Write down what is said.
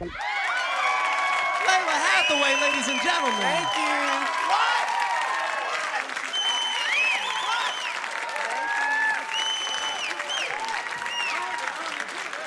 Layla Hathaway, ladies and gentlemen. Thank you. What?